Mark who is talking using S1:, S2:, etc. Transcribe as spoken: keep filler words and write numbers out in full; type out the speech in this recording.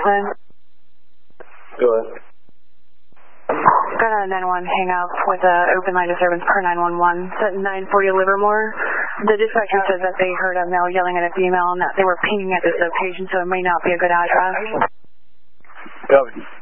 S1: Hamilton.
S2: Go ahead.
S1: Got a nine one hang up with an open line disturbance per nine one one. It's at nine forty Livermore. The dispatcher says that they heard a male yelling at a female and that they were pinging at this location, so it may not be a good address.
S2: Copy.